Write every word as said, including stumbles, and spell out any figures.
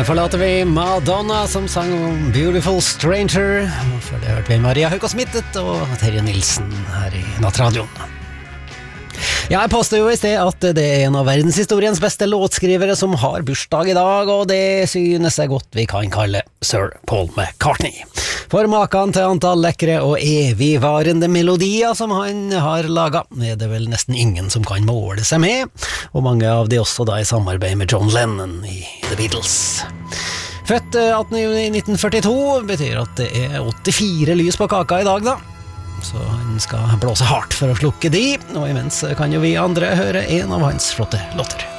forlater vi Madonna som sang om Beautiful Stranger. Før det hørte vi Maria Hauk og Smittet og Terje Nilsen her i Nattradioen. Ja, jeg påstod jo i sted at det er en av verdenshistoriens beste låtskrivere som har bursdag i dag, og det synes jeg godt vi kan kalle Sir Paul McCartney. For maken til antall lekre og evigvarende melodier som han har laget, er det vel nesten ingen som kan måle seg med, og mange av de også da i samarbeid med John Lennon i The Beatles. Født attende juni nitten førtito betyr at det er åttifire lys på kaka i dag da. Så han skal blåse hardt for å slukke de, og imens kan jo vi andre høre en av hans flotte låter.